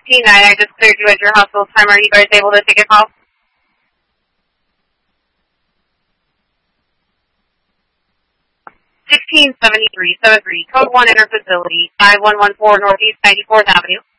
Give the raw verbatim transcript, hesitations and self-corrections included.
sixteen nine, I just cleared you at your hospital time. Are you guys able to take a call? sixteen seventy-three, seventy-three, code one enter facility, five one one four Northeast ninety-fourth Avenue.